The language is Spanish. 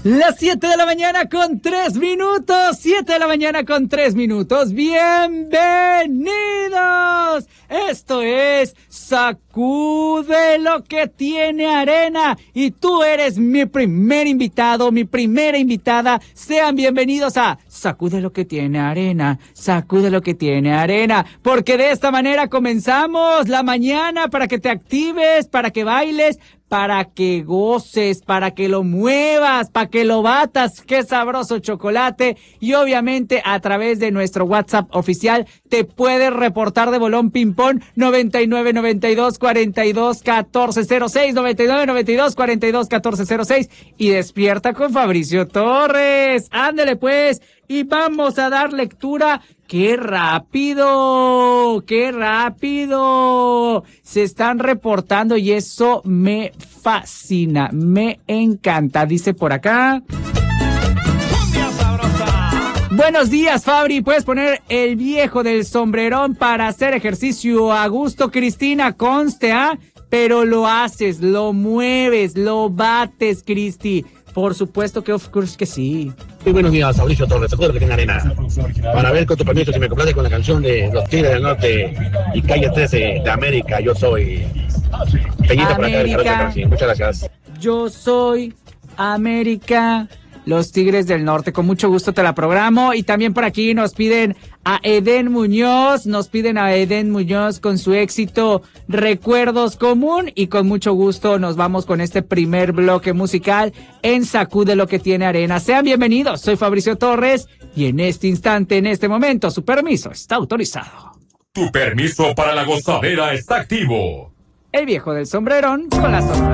Las 7 de la mañana con 3 minutos. 7 de la mañana con 3 minutos. Bienvenidos. Esto es Sacude lo que tiene arena. Y tú eres mi primer invitado, mi primera invitada. Sean bienvenidos a Sacude lo que tiene arena. Sacude lo que tiene arena. Porque de esta manera comenzamos la mañana para que te actives, para que bailes, para que goces, para que lo muevas, para que lo batas. ¡Qué sabroso chocolate! Y obviamente a través de nuestro WhatsApp oficial te puedes reportar de bolón ping-pong 99 92 42 14 06, 99 92 42 14 06 y despierta con Fabricio Torres. ¡Ándale pues! Y vamos a dar lectura. ¡Qué rápido! ¡Qué rápido! Se están reportando y eso me fascina, me encanta. Dice por acá. Buenos días, Fabri. Puedes poner el viejo del sombrerón para hacer ejercicio a gusto, Cristina. Conste, ¿ah? Pero lo haces, lo mueves, lo bates, Cristi. Por supuesto que of course que sí. Muy buenos días, Fabricio Torres, Sacude lo que tiene arena. Para ver, con tu permiso, si me complace con la canción de Los Tigres del Norte y Calle 13 de América. Yo soy Peñita para acá del Jardín. Muchas gracias. Yo soy América, Los Tigres del Norte. Con mucho gusto te la programo. Y también por aquí nos piden a Eden Muñoz, con su éxito Recuerdos Común, y con mucho gusto nos vamos con este primer bloque musical en Sacude lo que tiene arena. Sean bienvenidos, soy Fabricio Torres y en este instante, en este momento, su permiso está autorizado. Tu permiso para la gozadera está activo. El viejo del sombrerón con la sonora.